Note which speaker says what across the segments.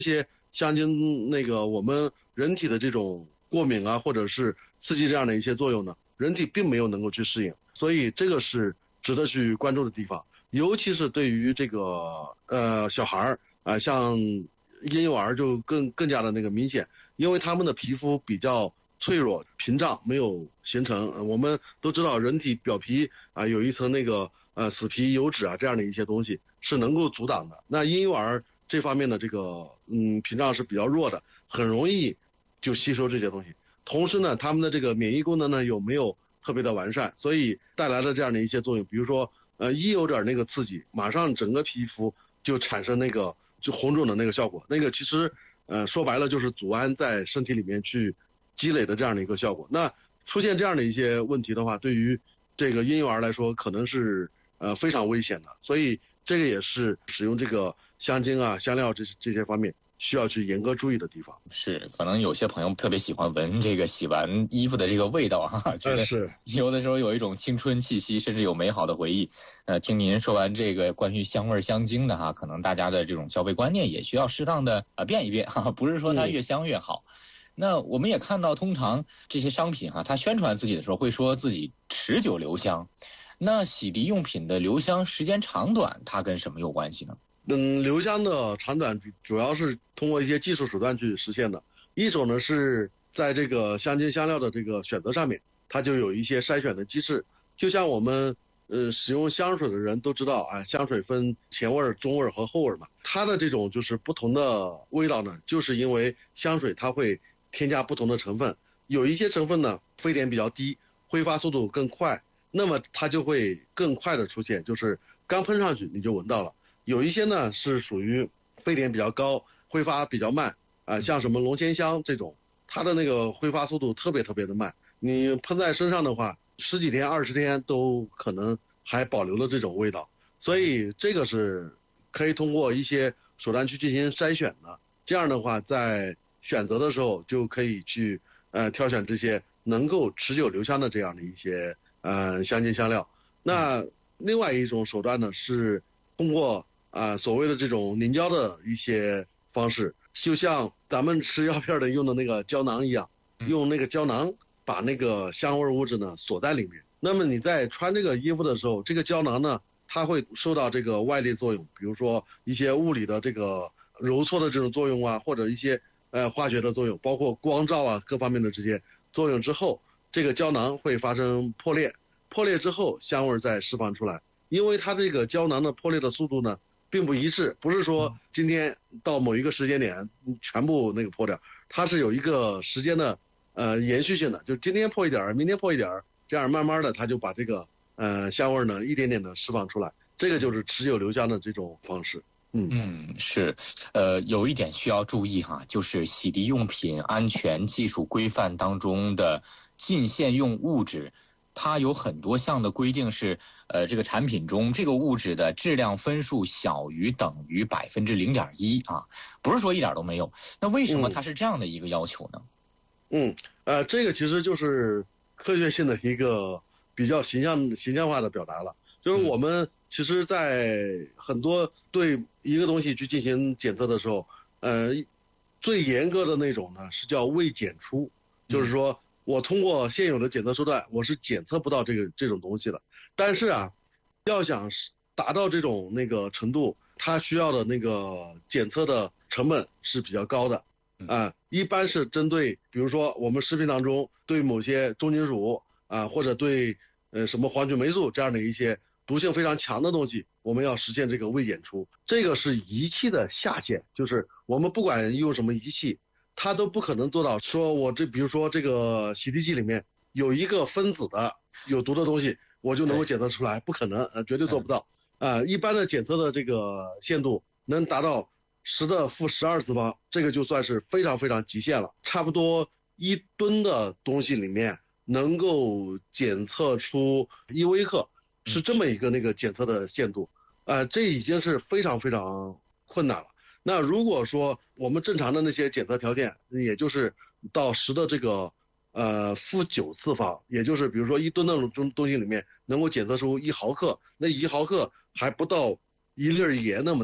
Speaker 1: 香精我们人体的这种过敏啊，或者是刺激这样的一些作用呢，人体并没有能够去适应，所以这个是值得去关注的地方。尤其是对于这个小孩儿啊，像婴幼儿就更加的明显，因为他们的皮肤比较脆弱，屏障没有形成。我们都知道人体表皮啊有一层死皮油脂啊这样的一些东西是能够阻挡的。那婴幼儿这方面的屏障是比较弱的，很容易就吸收这些东西。同时呢，他们的这个免疫功能呢有没有特别的完善，所以带来了这样的一些作用。比如说一有点刺激，马上整个皮肤就产生就红肿的效果。其实说白了就是组胺在身体里面去积累的这样的一个效果。那出现这样的一些问题的话，对于这个婴幼儿来说可能是非常危险的。所以这个也是使用这个香精啊、香料这些方面需要去严格注意的地方。
Speaker 2: 是，可能有些朋友特别喜欢闻这个洗完衣服的这个味道啊，觉得有的时候有一种青春气息，甚至有美好的回忆。听您说完这个关于香味香精的哈，可能大家的这种消费观念也需要适当的变一变哈，不是说它越香越好。那我们也看到，通常这些商品哈，它宣传自己的时候会说自己持久留香。那洗涤用品的留香时间长短，它跟什么有关系呢？
Speaker 1: 留香的长短主要是通过一些技术手段去实现的。一种呢是在这个香精香料的这个选择上面，它就有一些筛选的机制。就像我们使用香水的人都知道啊，香水分前味、中味和后味嘛。它的这种就是不同的味道呢，就是因为香水它会添加不同的成分，有一些成分呢沸点比较低，挥发速度更快，那么它就会更快的出现，就是刚喷上去你就闻到了。有一些呢是属于沸点比较高，挥发比较慢像什么龙涎香这种，它的挥发速度特别的慢，你喷在身上的话10几天20天都可能还保留了这种味道。所以这个是可以通过一些手段去进行筛选的，这样的话在选择的时候就可以去挑选这些能够持久留香的这样的一些香精香料。那另外一种手段呢是通过所谓的这种凝胶的一些方式，就像咱们吃药片的用的胶囊一样，用胶囊把香味物质呢锁在里面。那么你在穿这个衣服的时候，这个胶囊呢它会受到这个外力作用，比如说一些物理的这个揉搓的这种作用啊，或者一些化学的作用，包括光照啊各方面的这些作用之后，这个胶囊会发生破裂，破裂之后香味再释放出来。因为它这个胶囊的破裂的速度呢并不一致，不是说今天到某一个时间点全部破掉，它是有一个时间的延续性的，就今天破一点，明天破一点，这样慢慢的它就把这个香味呢一点点的释放出来，这个就是持久留香的这种方式。
Speaker 2: 是，有一点需要注意哈，就是洗涤用品安全技术规范当中的禁限用物质，它有很多项的规定是，这个产品中这个物质的质量分数小于等于0.1%啊，不是说一点都没有。那为什么它是这样的一个要求呢？
Speaker 1: 这个其实就是科学性的一个比较形象化的表达了，就是我们其实在很多对一个东西去进行检测的时候，最严格的那种呢是叫未检出，就是说我通过现有的检测手段我是检测不到这种东西的。但是要想达到这种程度，它需要的检测的成本是比较高的一般是针对比如说我们食品当中对某些重金属或者对什么黄曲霉素这样的一些毒性非常强的东西，我们要实现这个未检出。这个是仪器的下限，就是我们不管用什么仪器，它都不可能做到说我比如说这个洗涤剂里面有一个分子的有毒的东西我就能够检测出来，不可能绝对做不到一般的检测的这个限度能达到10^-12次方，这个就算是非常非常极限了。差不多1吨的东西里面能够检测出1微克，是这么一个检测的限度这已经是非常非常困难了。那如果说我们正常的那些检测条件，也就是到10的这个-9次方，也就是比如说1吨的东西里面能够检测出1毫克，那1毫克还不到1粒盐那么大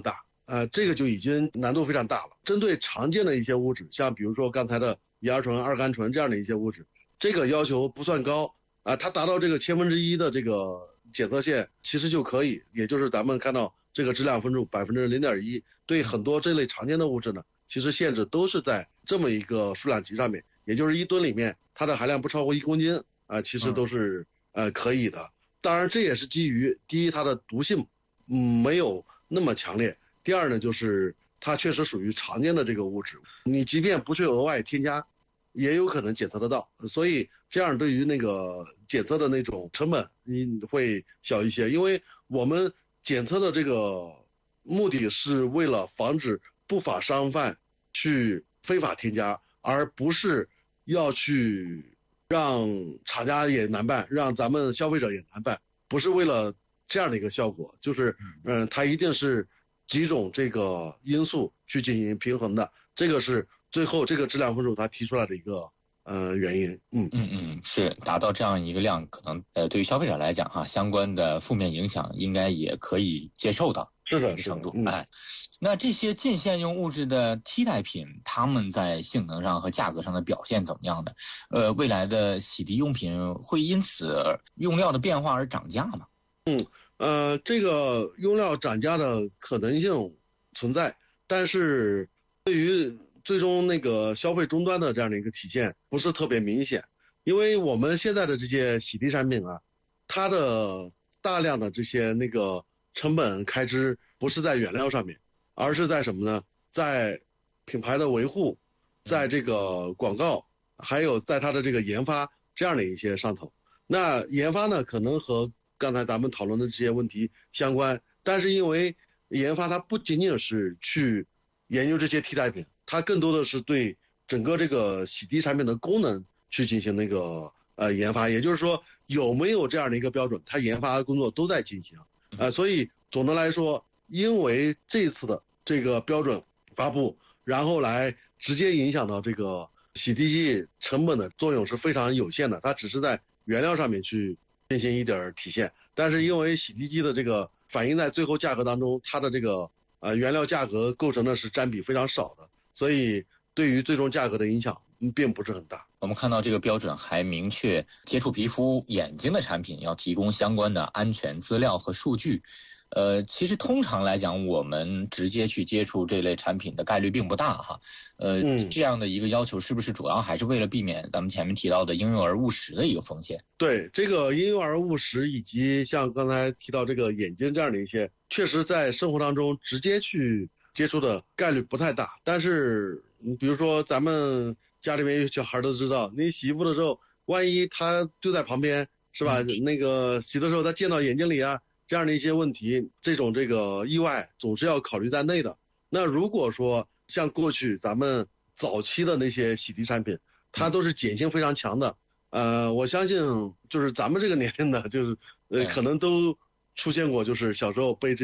Speaker 1: 这个就已经难度非常大了。针对常见的一些物质，像比如说刚才的乙二醇、二甘醇这样的一些物质，这个要求不算高它达到这个1/1000的这个检测线其实就可以，也就是咱们看到这个质量分数0.1%，对很多这类常见的物质呢，其实限制都是在这么一个数量级上面，也就是1吨里面它的含量不超过1公斤其实都是可以的。当然这也是基于第一它的毒性没有那么强烈，第二呢就是它确实属于常见的这个物质，你即便不去额外添加也有可能检测得到，所以这样对于那个检测的那种成本会小一些，因为我们检测的这个目的是为了防止不法商贩去非法添加，而不是要去让厂家也难办，让咱们消费者也难办，不是为了这样的一个效果，就是它一定是几种这个因素去进行平衡的，这个是最后这个质量分数它提出来的一个原因。
Speaker 2: 是达到这样一个量，可能对于消费者来讲相关的负面影响应该也可以接受到
Speaker 1: 是的
Speaker 2: 程度。那这些近现用物质的替代品，它们在性能上和价格上的表现怎么样的？未来的洗涤用品会因此用料的变化而涨价吗？
Speaker 1: 这个用料涨价的可能性存在，但是对于最终那个消费终端的这样的一个体现不是特别明显，因为我们现在的这些洗涤产品它的大量的这些那个成本开支不是在原料上面，而是在什么呢？在品牌的维护，在这个广告，还有在它的这个研发这样的一些上头。那研发呢，可能和刚才咱们讨论的这些问题相关，但是因为研发它不仅仅是去研究这些替代品，它更多的是对整个这个洗涤产品的功能去进行那个研发，也就是说有没有这样的一个标准，它研发工作都在进行所以总的来说，因为这次的这个标准发布，然后来直接影响到这个洗涤剂成本的作用是非常有限的，它只是在原料上面去进行一点体现，但是因为洗涤剂的这个反映在最后价格当中，它的这个原料价格构成的是占比非常少的，所以对于最终价格的影响并不是很大。
Speaker 2: 我们看到这个标准还明确，接触皮肤、眼睛的产品要提供相关的安全资料和数据。其实通常来讲，我们直接去接触这类产品的概率并不大这样的一个要求是不是主要还是为了避免咱们前面提到的婴幼儿误食的一个风险？
Speaker 1: 对，这个婴幼儿误食以及像刚才提到这个眼睛这样的一些，确实在生活当中直接去接触的概率不太大。但是比如说咱们家里面有小孩都知道，你洗衣服的时候，万一他就在旁边是吧？那个洗的时候他溅到眼睛里这样的一些问题，这个意外总是要考虑在内的。那如果说像过去咱们早期的那些洗涤产品，它都是碱性非常强的，我相信就是咱们这个年龄的，就是可能都出现过，就是小时候被